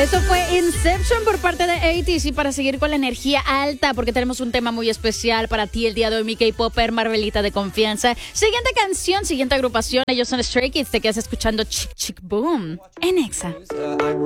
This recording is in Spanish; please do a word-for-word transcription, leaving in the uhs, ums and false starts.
Eso fue Inception por parte de ochenta y para seguir con la energía alta, porque tenemos un tema muy especial para ti el día de hoy, mi K-Popper, Marvelita de confianza. Siguiente canción, siguiente agrupación, ellos son Stray Kids, te quedas escuchando Chick Chick Boom en Exa.